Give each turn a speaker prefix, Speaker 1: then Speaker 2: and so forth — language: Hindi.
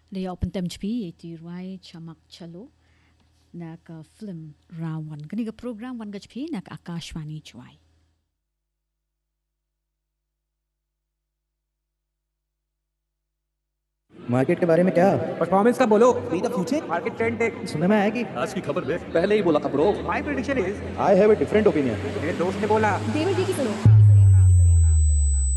Speaker 1: De open tempi iti ruai chamak chalo nak film rawan. Kani ka program wan gachpi nak Akashvani chuai.
Speaker 2: Market के बारे में क्या?
Speaker 3: परफॉर्मेंस का बोलो।
Speaker 2: Be the future
Speaker 3: market trend take.
Speaker 2: सुनने में आया कि
Speaker 4: आज की खबर दे, पहले ही बोला था bro.
Speaker 3: My prediction is
Speaker 2: I have a different opinion.
Speaker 3: मेरे दोस्त ने बोला
Speaker 5: देवर जी की सुनो।